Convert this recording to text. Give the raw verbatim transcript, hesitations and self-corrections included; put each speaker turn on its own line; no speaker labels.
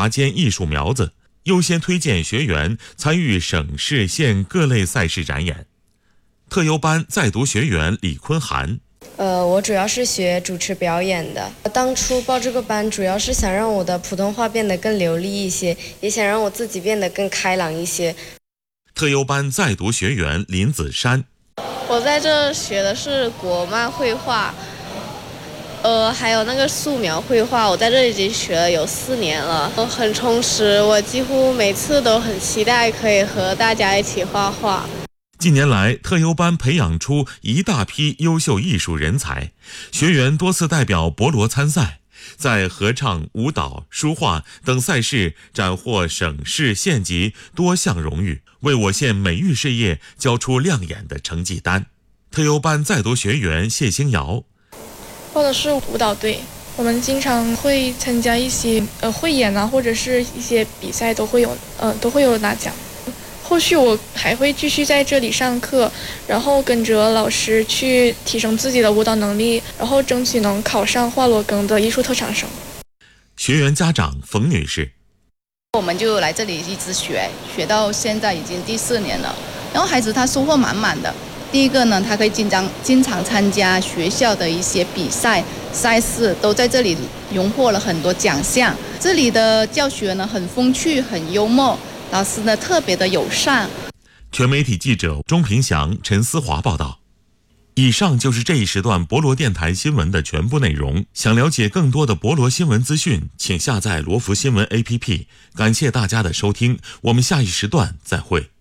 拔尖艺术苗子，优先推荐学员参与省市县各类赛事展演。特优班在读学员李坤涵，
呃，我主要是学主持表演的。当初报这个班，主要是想让我的普通话变得更流利一些，也想让我自己变得更开朗一些。
特优班在读学员林子珊，
我在这学的是国漫绘画，呃，还有那个素描绘画，我在这已经学了有四年了，很充实。我几乎每次都很期待可以和大家一起画画。
近年来，特优班培养出一大批优秀艺术人才，学员多次代表博罗参赛，在合唱、舞蹈、书画等赛事斩获省市县级多项荣誉，为我县美育事业交出亮眼的成绩单。特优班在读学员谢星瑶，
报的是舞蹈队，我们经常会参加一些呃汇演啊，或者是一些比赛都会有呃都会有拿奖。后续我还会继续在这里上课，然后跟着老师去提升自己的舞蹈能力，然后争取能考上华罗庚的艺术特长生。
学员家长冯女士，
我们就来这里一直学，学到现在已经第四年了。然后孩子他收获满满的。第一个呢，他可以经常经常参加学校的一些比赛赛事，都在这里荣获了很多奖项。这里的教学呢很风趣，很幽默。老师呢特别的友善。
全媒体记者钟平祥、陈思华报道。以上就是这一时段博罗电台新闻的全部内容。想了解更多的博罗新闻资讯，请下载罗福新闻 A P P。感谢大家的收听，我们下一时段再会。